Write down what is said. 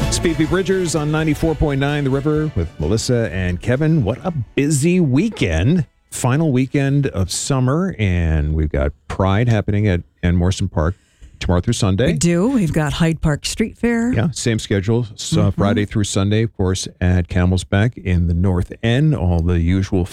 It's Phoebe Bridgers on 94.9 The River with Melissa and Kevin. What a busy weekend. Final weekend of summer, and we've got Pride happening at Ann Morrison Park tomorrow through Sunday. We do. We've got Hyde Park Street Fair. Yeah, same schedule. So Friday through Sunday, of course, at Camel's Back in the North End. All the usual